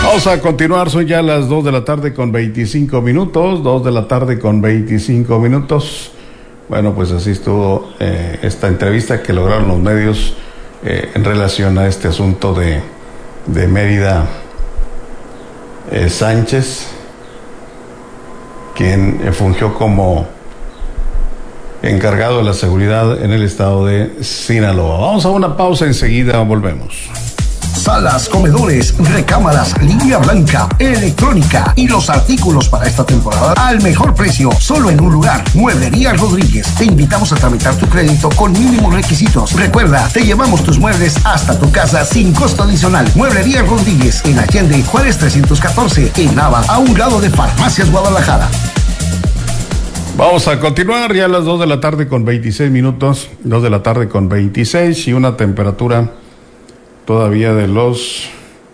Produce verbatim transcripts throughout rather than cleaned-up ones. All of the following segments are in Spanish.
Vamos a continuar, son ya las dos de la tarde con veinticinco minutos, dos de la tarde con veinticinco minutos. Bueno, pues así estuvo eh, esta entrevista que lograron los medios eh, en relación a este asunto de, de Mérida eh, Sánchez, quien eh, fungió como encargado de la seguridad en el estado de Sinaloa. Vamos a una pausa, enseguida volvemos. Salas, comedores, recámaras, línea blanca, electrónica y los artículos para esta temporada al mejor precio, solo en un lugar. Mueblería Rodríguez. Te invitamos a tramitar tu crédito con mínimos requisitos. Recuerda, te llevamos tus muebles hasta tu casa sin costo adicional. Mueblería Rodríguez en Allende, Juárez trescientos catorce, en Nava, a un lado de Farmacias Guadalajara. Vamos a continuar ya a las dos de la tarde con veintiséis minutos, dos de la tarde con veintiséis y una temperatura todavía de los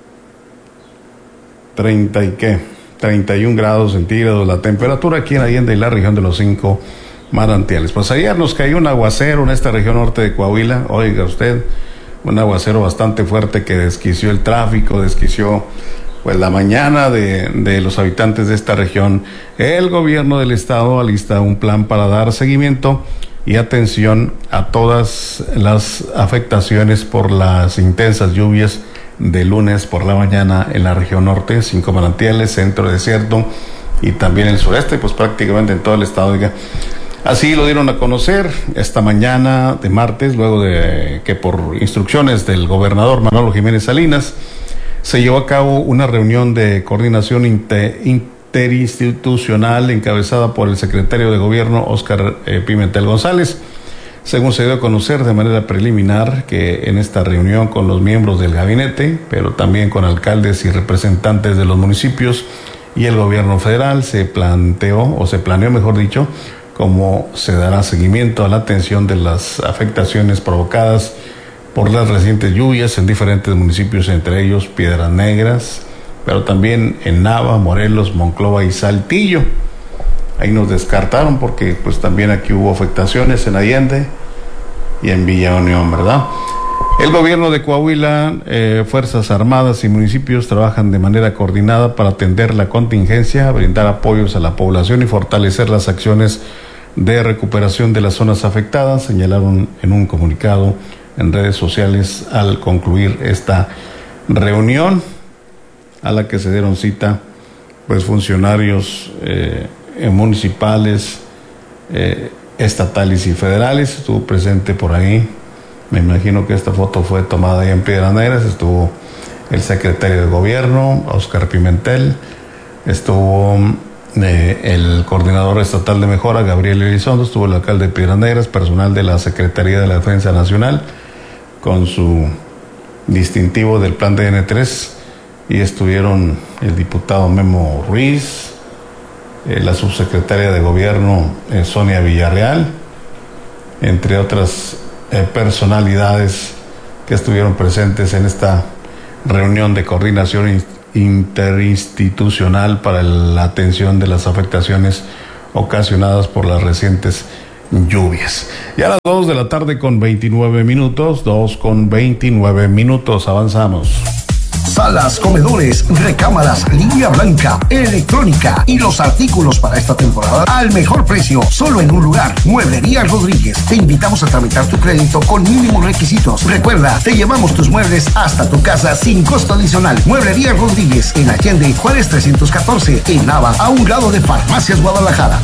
treinta y qué, treinta y un grados centígrados, la temperatura aquí en Allende y la región de los cinco manantiales. Pues ayer nos cayó un aguacero en esta región norte de Coahuila, oiga usted, un aguacero bastante fuerte que desquició el tráfico, desquició pues la mañana de, de los habitantes de esta región. El gobierno del estado alista un plan para dar seguimiento y atención a todas las afectaciones por las intensas lluvias de lunes por la mañana en la región norte, cinco manantiales, centro desierto y también el sureste, pues prácticamente en todo el estado. Así lo dieron a conocer esta mañana de martes, luego de que por instrucciones del gobernador Manolo Jiménez Salinas se llevó a cabo una reunión de coordinación inter, interinstitucional encabezada por el secretario de Gobierno Óscar eh, Pimentel González. Según se dio a conocer de manera preliminar que en esta reunión con los miembros del gabinete, pero también con alcaldes y representantes de los municipios y el gobierno federal, se planteó, o se planeó mejor dicho, cómo se dará seguimiento a la atención de las afectaciones provocadas por las recientes lluvias en diferentes municipios, entre ellos Piedras Negras, pero también en Nava, Morelos, Monclova y Saltillo. Ahí nos descartaron porque pues también aquí hubo afectaciones en Allende y en Villa Unión, ¿verdad? El gobierno de Coahuila, eh, Fuerzas Armadas y municipios trabajan de manera coordinada para atender la contingencia, brindar apoyos a la población y fortalecer las acciones de recuperación de las zonas afectadas, señalaron en un comunicado en redes sociales al concluir esta reunión a la que se dieron cita pues funcionarios eh, municipales, eh, estatales y federales. Estuvo presente por ahí, me imagino que esta foto fue tomada ahí en Piedras Negras, estuvo el secretario de Gobierno Óscar Pimentel, estuvo eh, el coordinador estatal de mejora Gabriel Elizondo, estuvo el alcalde de Piedras Negras, personal de la Secretaría de la Defensa Nacional con su distintivo del plan D N tres, y estuvieron el diputado Memo Ruiz, eh, la subsecretaria de Gobierno eh, Sonia Villarreal, entre otras eh, personalidades que estuvieron presentes en esta reunión de coordinación interinstitucional para la atención de las afectaciones ocasionadas por las recientes lluvias. Ya a las dos de la tarde con veintinueve minutos, dos con veintinueve minutos, avanzamos. Salas, comedores, recámaras, línea blanca, electrónica y los artículos para esta temporada al mejor precio, solo en un lugar. Mueblería Rodríguez. Te invitamos a tramitar tu crédito con mínimos requisitos. Recuerda, te llevamos tus muebles hasta tu casa sin costo adicional. Mueblería Rodríguez en Allende, Juárez trescientos catorce, en Nava, a un lado de Farmacias Guadalajara.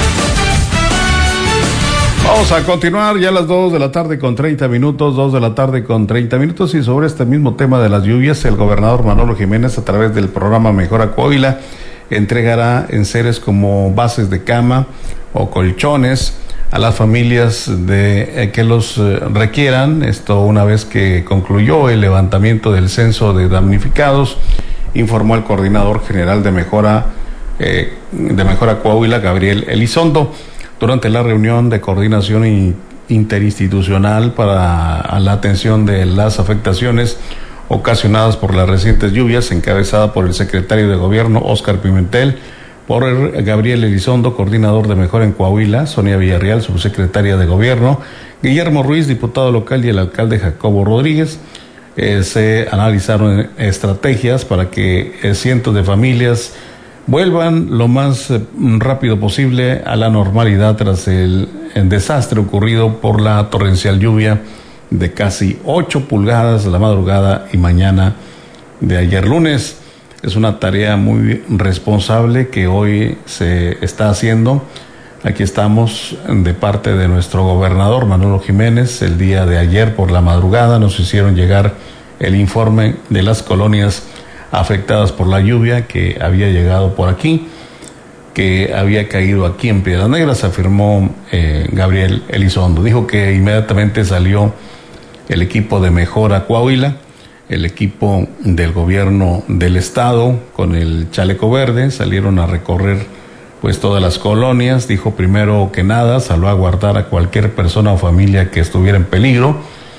Vamos a continuar ya a las dos de la tarde con treinta minutos, dos de la tarde con treinta minutos, y sobre este mismo tema de las lluvias, el gobernador Manolo Jiménez, a través del programa Mejora Coahuila, entregará enseres como bases de cama o colchones a las familias de eh, que los eh, requieran. Esto una vez que concluyó el levantamiento del censo de damnificados, informó el coordinador general de Mejora, eh, de Mejora Coahuila, Gabriel Elizondo, durante la reunión de coordinación interinstitucional para la atención de las afectaciones ocasionadas por las recientes lluvias, encabezada por el secretario de Gobierno Óscar Pimentel, por Gabriel Elizondo, coordinador de Mejora en Coahuila, Sonia Villarreal, subsecretaria de Gobierno, Guillermo Ruiz, diputado local, y el alcalde Jacobo Rodríguez. eh, se analizaron estrategias para que eh, cientos de familias vuelvan lo más eh, rápido posible a la normalidad tras el, el desastre ocurrido por la torrencial lluvia de casi ocho pulgadas la madrugada y mañana de ayer lunes. Es una tarea muy responsable que hoy se está haciendo. Aquí estamos de parte de nuestro gobernador Manolo Jiménez. El día de ayer por la madrugada nos hicieron llegar el informe de las colonias afectadas por la lluvia que había llegado por aquí, que había caído aquí en Piedras Negras, afirmó eh, Gabriel Elizondo. Dijo que inmediatamente salió el equipo de Mejora Coahuila, el equipo del gobierno del estado con el chaleco verde, salieron a recorrer pues todas las colonias. Dijo primero que nada, salió a guardar a cualquier persona o familia que estuviera en peligro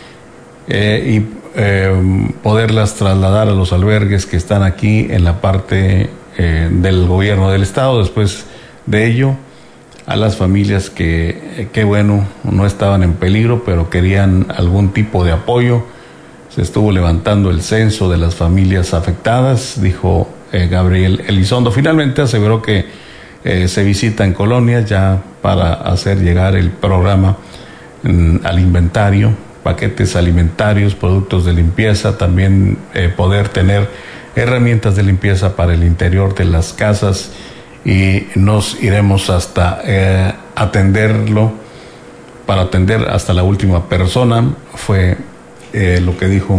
eh, y eh, poderlas trasladar a los albergues que están aquí en la parte eh, del gobierno del estado. Después de ello, a las familias que, que bueno, no estaban en peligro, pero querían algún tipo de apoyo. Se estuvo levantando el censo de las familias afectadas, dijo eh, Gabriel Elizondo. Finalmente aseveró que eh, se visitan colonias ya para hacer llegar el programa mm, al inventario, paquetes alimentarios, productos de limpieza, también eh, poder tener herramientas de limpieza para el interior de las casas, y nos iremos hasta eh, atenderlo, para atender hasta la última persona, fue eh, lo que dijo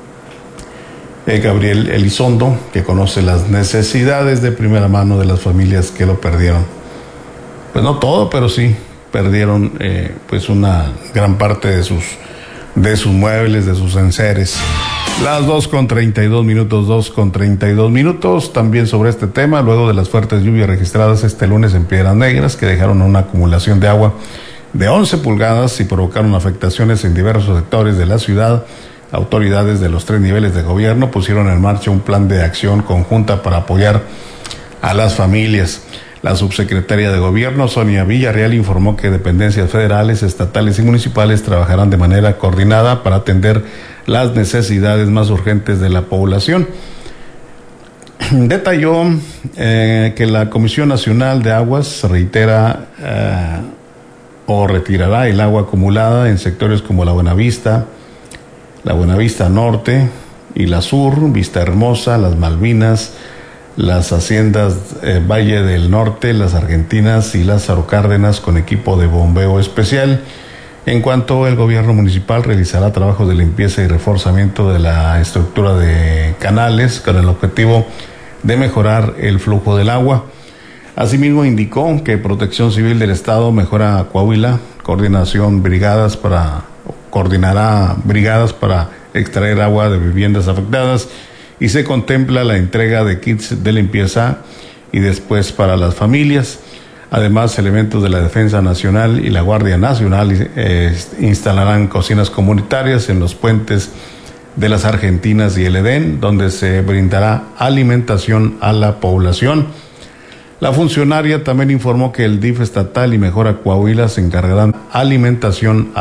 eh, Gabriel Elizondo, que conoce las necesidades de primera mano de las familias que lo perdieron. Pues no todo, pero sí perdieron eh, pues una gran parte de sus de sus muebles, de sus enseres. Las dos con treinta y dos minutos, dos con treinta y dos minutos. También sobre este tema, luego de las fuertes lluvias registradas este lunes en Piedras Negras, que dejaron una acumulación de agua de once pulgadas y provocaron afectaciones en diversos sectores de la ciudad, autoridades de los tres niveles de gobierno pusieron en marcha un plan de acción conjunta para apoyar a las familias. La subsecretaria de Gobierno, Sonia Villarreal, informó que dependencias federales, estatales y municipales trabajarán de manera coordinada para atender las necesidades más urgentes de la población. Detalló eh, que la Comisión Nacional de Aguas reitera eh, o retirará el agua acumulada en sectores como la Buenavista, la Buenavista Norte y la Sur, Vista Hermosa, las Malvinas, las haciendas eh, Valle del Norte, las Argentinas y Lázaro Cárdenas, con equipo de bombeo especial. En cuanto el gobierno municipal realizará trabajos de limpieza y reforzamiento de la estructura de canales con el objetivo de mejorar el flujo del agua. Asimismo indicó que Protección Civil del Estado, Mejora Coahuila, coordinación brigadas para coordinará brigadas para extraer agua de viviendas afectadas, y se contempla la entrega de kits de limpieza y después para las familias. Además, elementos de la Defensa Nacional y la Guardia Nacional eh, instalarán cocinas comunitarias en los puentes de las Argentinas y el Edén, donde se brindará alimentación a la población. La funcionaria también informó que el D I F estatal y Mejora Coahuila se encargarán alimentación a